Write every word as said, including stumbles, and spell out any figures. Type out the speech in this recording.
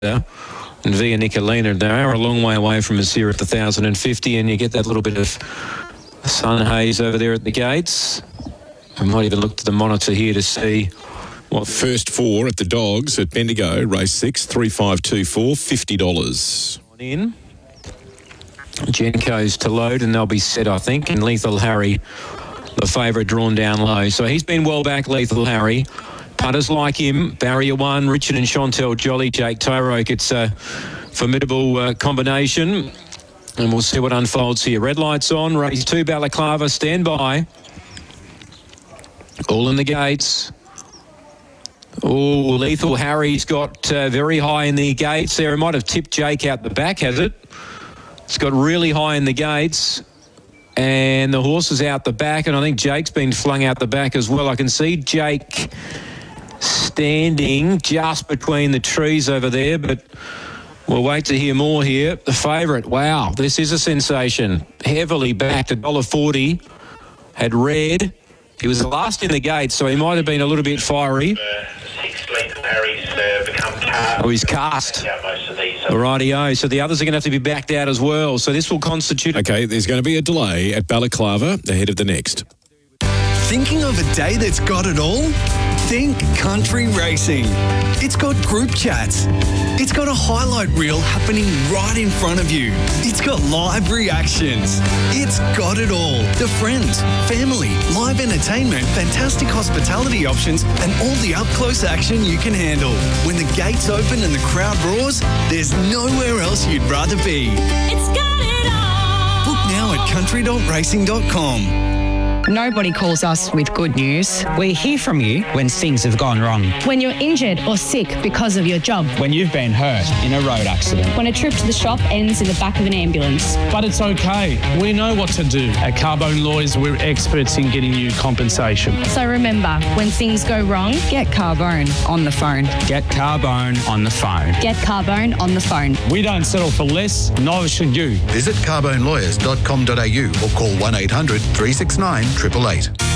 and Via Nicolina. They are a long way away from us here at the one thousand fifty, and you get that little bit of sun haze over there at the gates. I might even look to the monitor here to see what... First four at the Dogs at Bendigo, race six, three five two four, fifty dollars. In. Genco's to load, and they'll be set, I think, and Lethal Harry, the favourite, drawn down low. So he's been well back, Lethal Harry. Punters like him, Barrier One, Richard and Chantel Jolly, Jake Tyroke. It's a formidable uh, combination, and we'll see what unfolds here. Red lights on, race two, Balaclava, stand by. All in the gates. Oh, Lethal Harry's got uh, very high in the gates there. It might have tipped Jake out the back, has it? It's got really high in the gates. And the horse is out the back, and I think Jake's been flung out the back as well. I can see Jake standing just between the trees over there, but we'll wait to hear more here. The favourite, wow, this is a sensation. Heavily backed, one dollar forty. Had red. He was the last in the gate, so he might have been a little bit fiery. Oh, he's cast. Rightio. So the others are going to have to be backed out as well. So this will constitute... Okay, there's going to be a delay at Balaclava ahead of the next. Thinking of a day that's got it all? Think Country Racing. It's got group chats. It's got a highlight reel happening right in front of you. It's got live reactions. It's got it all. The friends, family, live entertainment, fantastic hospitality options, and all the up-close action you can handle. When the gates open and the crowd roars, there's nowhere else you'd rather be. It's got it all. Book now at country dot racing dot com. Nobody calls us with good news. We hear from you when things have gone wrong. When you're injured or sick because of your job. When you've been hurt in a road accident. When a trip to the shop ends in the back of an ambulance. But it's okay. We know what to do. At Carbone Lawyers, we're experts in getting you compensation. So remember, when things go wrong, get Carbone on the phone. Get Carbone on the phone. Get Carbone on the phone. We don't settle for less, neither should you. Visit carbone lawyers dot com dot a u or call one eight hundred three six nine eight eight eight.